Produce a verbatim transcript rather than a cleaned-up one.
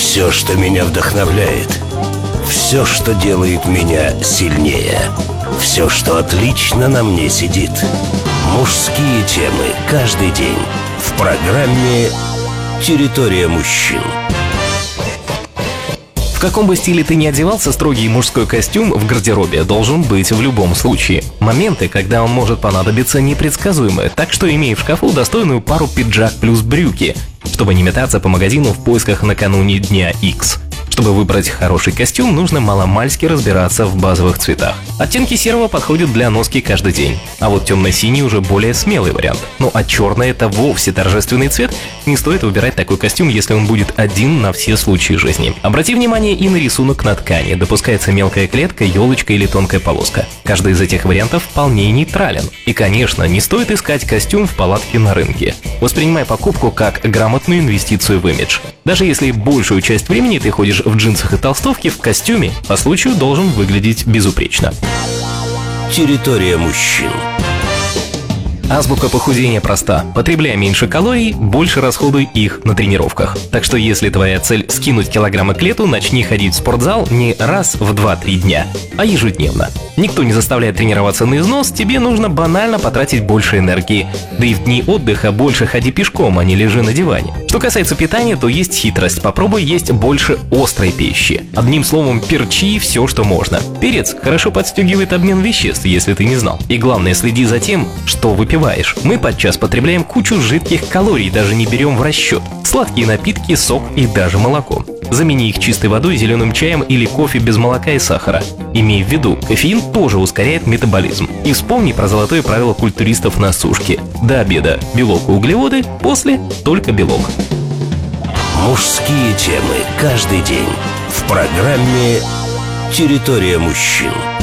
Все, что меня вдохновляет, все, что делает меня сильнее, все, что отлично на мне сидит. Мужские темы каждый день в программе «Территория мужчин». В каком бы стиле ты ни одевался, строгий мужской костюм в гардеробе должен быть в любом случае. Моменты, когда он может понадобиться, непредсказуемы, так что имей в шкафу достойную пару пиджак плюс брюки, чтобы не метаться по магазину в поисках накануне дня X. Чтобы выбрать хороший костюм, нужно маломальски разбираться в базовых цветах. Оттенки серого подходят для носки каждый день, а вот темно-синий уже более смелый вариант. Ну а черный — это вовсе торжественный цвет, не стоит выбирать такой костюм, если он будет один на все случаи жизни. Обрати внимание и на рисунок на ткани, допускается мелкая клетка, елочка или тонкая полоска. Каждый из этих вариантов вполне нейтрален. И, конечно, не стоит искать костюм в палатке на рынке. Воспринимай покупку как грамотную инвестицию в имидж. Даже если большую часть времени ты ходишь в джинсах и толстовке, в костюме по случаю должен выглядеть безупречно. Территория мужчин. Азбука похудения проста. Потребляй меньше калорий, больше расходуй их на тренировках. Так что если твоя цель скинуть килограммы к лету, начни ходить в спортзал не раз в два-три дня, а ежедневно. Никто не заставляет тренироваться на износ, тебе нужно банально потратить больше энергии. Да и в дни отдыха больше ходи пешком, а не лежи на диване. Что касается питания, то есть хитрость. Попробуй есть больше острой пищи. Одним словом, перчи все, что можно. Перец хорошо подстегивает обмен веществ, если ты не знал. И главное, следи за тем, что выпиваешь. Мы подчас потребляем кучу жидких калорий, даже не берем в расчет. Сладкие напитки, сок и даже молоко. Замени их чистой водой, зеленым чаем или кофе без молока и сахара. Имей в виду, кофеин тоже ускоряет метаболизм. И вспомни про золотое правило культуристов на сушке. До обеда белок и углеводы, после только белок. Мужские темы каждый день в программе «Территория мужчин».